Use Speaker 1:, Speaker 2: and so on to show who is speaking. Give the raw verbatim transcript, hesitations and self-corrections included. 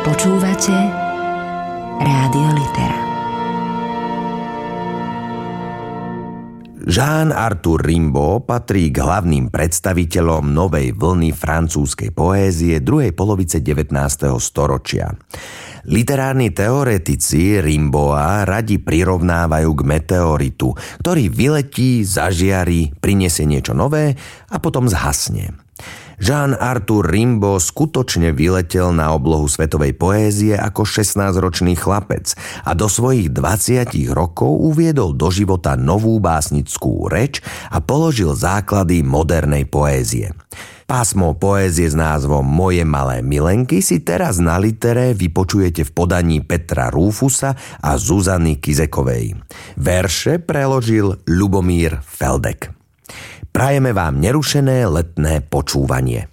Speaker 1: Počúvate Rádio Litera.
Speaker 2: Jean-Arthur Rimbaud patrí k hlavným predstaviteľom novej vlny francúzskej poézie druhej polovice devätnásteho storočia. Literárni teoretici Rimbaуда radi prirovnávajú k meteoritu, ktorý vyletí, zažiari, prinesie niečo nové a potom zhasne. Jean-Arthur Rimbaud skutočne vyletel na oblohu svetovej poézie ako šestnásťročný chlapec a do svojich dvadsiatich rokov uviedol do života novú básnickú reč a položil základy modernej poézie. Pásmo poézie s názvom Moje malé milenky si teraz na Litere vypočujete v podaní Petra Rúfusa a Zuzany Kizekovej. Verše preložil Ľubomír Feldek. Prajeme vám nerušené letné počúvanie.